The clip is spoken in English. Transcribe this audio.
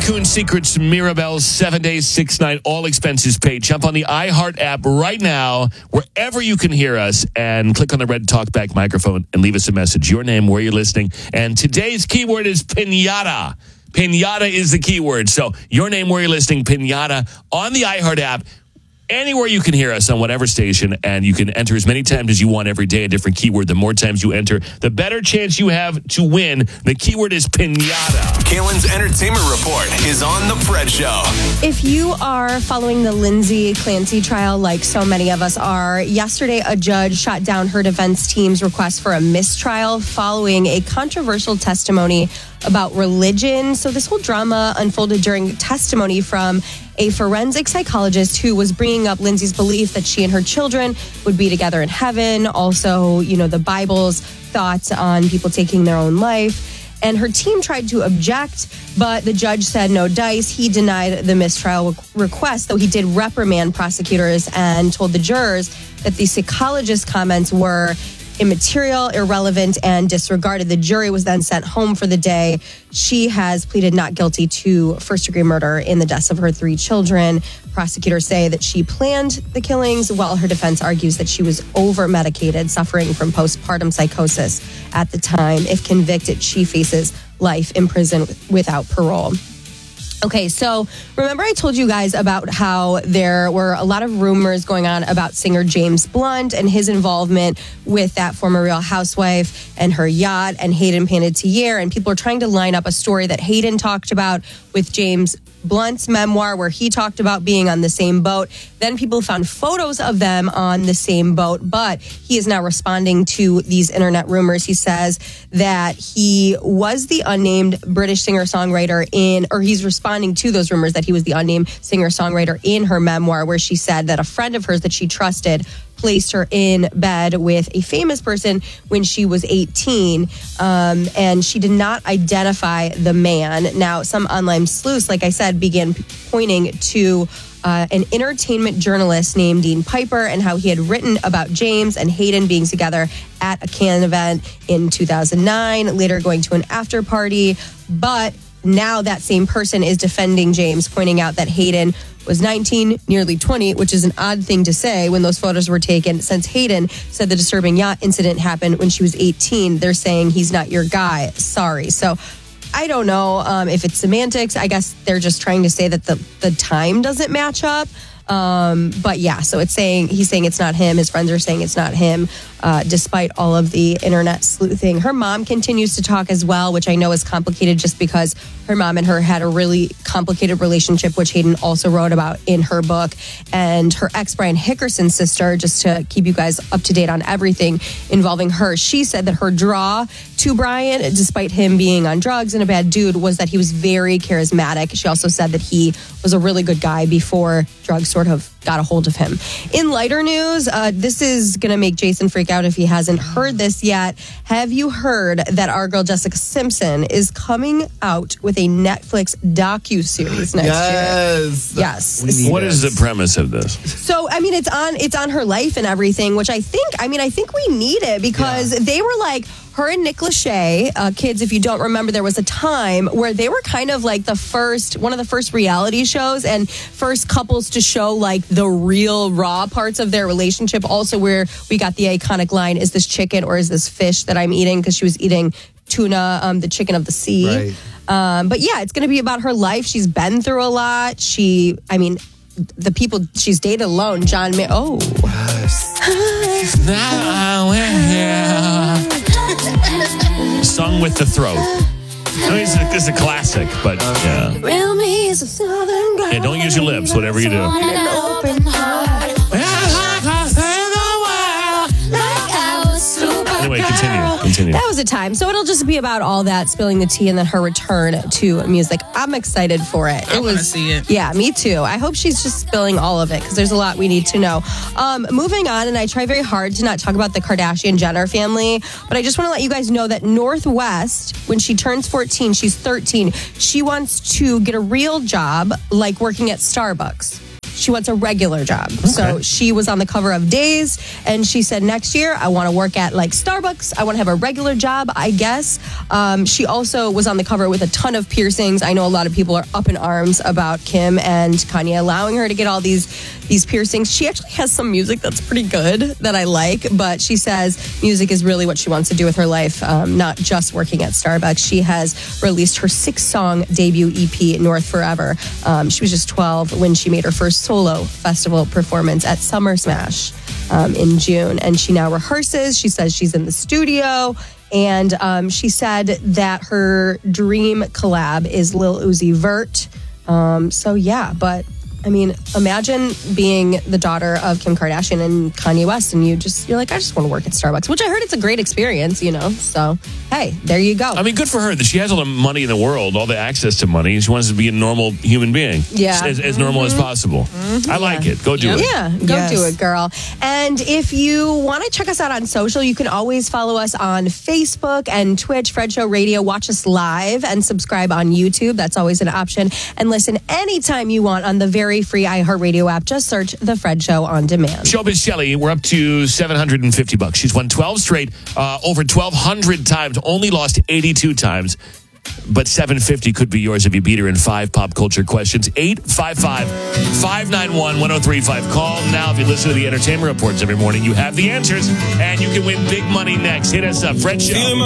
Raccoon Secrets, Mirabelle's 7 days, 6 night, all expenses paid. Jump on the iHeart app right now, wherever you can hear us, and click on the red talkback microphone and leave us a message. Your name, where you're listening. And today's keyword is piñata. Piñata is the keyword. So your name, where you're listening, piñata on the iHeart app. Anywhere you can hear us on whatever station, and you can enter as many times as you want every day, a different keyword. The more times you enter, the better chance you have to win. The keyword is piñata. Kalen's Entertainment Report is on The Fred Show. If you are following the Lindsay Clancy trial like so many of us are, yesterday a judge shot down her defense team's request for a mistrial following a controversial testimony about religion. So this whole drama unfolded during testimony from a forensic psychologist who was bringing up Lindsay's belief that she and her children would be together in heaven. Also, the Bible's thoughts on people taking their own life. And her team tried to object, but the judge said no dice. He denied the mistrial request, though he did reprimand prosecutors and told the jurors that the psychologist's comments were immaterial, irrelevant, and disregarded. The jury was then sent home for the day. She has pleaded not guilty to first-degree murder in the deaths of her 3 children. Prosecutors say that she planned the killings, while her defense argues that she was over-medicated, suffering from postpartum psychosis at the time. If convicted, she faces life in prison without parole. Okay, so remember I told you guys about how there were a lot of rumors going on about singer James Blunt and his involvement with that former Real Housewife and her yacht and Hayden Panettiere, and people are trying to line up a story that Hayden talked about with James Blunt's memoir where he talked about being on the same boat. Then people found photos of them on the same boat, but he is now responding to these internet rumors. He says that he was the unnamed British singer-songwriter he's responding to those rumors that he was the unnamed singer-songwriter in her memoir, where she said that a friend of hers that she trusted placed her in bed with a famous person when she was 18, and she did not identify the man. Now, some online sleuths, like I said, began pointing to an entertainment journalist named Dean Piper and how he had written about James and Hayden being together at a Cannes event in 2009, later going to an after party. But now that same person is defending James, pointing out that Hayden was 19, nearly 20, which is an odd thing to say when those photos were taken, since Hayden said the disturbing yacht incident happened when she was 18. They're saying he's not your guy. Sorry. So I don't know if it's semantics. I guess they're just trying to say that the time doesn't match up. But yeah, so he's saying it's not him. His friends are saying it's not him, despite all of the internet sleuthing. Her mom continues to talk as well, which I know is complicated just because her mom and her had a really complicated relationship, which Hayden also wrote about in her book. And her ex, Brian Hickerson's sister, just to keep you guys up to date on everything involving her, she said that her draw to Brian, despite him being on drugs and a bad dude, was that he was very charismatic. She also said that he was a really good guy before drugs sort of got a hold of him. In lighter news, this is going to make Jason freak out if he hasn't heard this yet. Have you heard that our girl Jessica Simpson is coming out with a Netflix docuseries next year? Yes. What is the premise of this? So, I mean, it's on her life and everything, which I think we need it because they were like, her and Nick Lachey, kids, if you don't remember, there was a time where they were kind of like one of the first reality shows and first couples to show like the real raw parts of their relationship. Also, where we got the iconic line, "Is this chicken or is this fish that I'm eating?" Because she was eating tuna, the chicken of the sea. Right. But yeah, it's going to be about her life. She's been through a lot. The people she's dated alone, John Mayer. Oh. Sung with the throat. I mean, this is a classic, but yeah. Yeah, don't use your lips, whatever you do. Anyway, continue. That was a time. So it'll just be about all that, spilling the tea, and then her return to music. I'm excited for it. I want to see it. Yeah, me too. I hope she's just spilling all of it because there's a lot we need to know. Moving on, and I try very hard to not talk about the Kardashian-Jenner family, but I just want to let you guys know that Northwest, when she turns 14, she's 13, she wants to get a real job, like working at Starbucks. She wants a regular job. So she was on the cover of Days, and she said, next year, I want to work at like Starbucks. I want to have a regular job, I guess. She also was on the cover with a ton of piercings. I know a lot of people are up in arms about Kim and Kanye allowing her to get all these piercings. She actually has some music that's pretty good that I like, but she says music is really what she wants to do with her life, not just working at Starbucks. She has released her 6-song debut EP, North Forever. She was just 12 when she made her first solo festival performance at Summer Smash in June, and she now rehearses. She says she's in the studio, and she said that her dream collab is Lil Uzi Vert. So yeah, but I mean, imagine being the daughter of Kim Kardashian and Kanye West, and you're like, I just want to work at Starbucks, which I heard it's a great experience, So, hey, there you go. I mean, good for her that she has all the money in the world, all the access to money. She wants to be a normal human being. Yeah. As normal as possible. I like it. Go do it. Yeah, go do it, girl. And if you want to check us out on social, you can always follow us on Facebook and Twitch, Fred Show Radio. Watch us live and subscribe on YouTube. That's always an option. And listen anytime you want on the very free iHeartRadio app. Just search The Fred Show on demand. Showbiz Shelly, we're up to $750. She's won 12 straight, over 1,200 times, only lost 82 times. But $750 could be yours if you beat her in 5 pop culture questions. 855-591-1035. Call now if you listen to the entertainment reports every morning. You have the answers, and you can win big money next. Hit us up, Fred Show.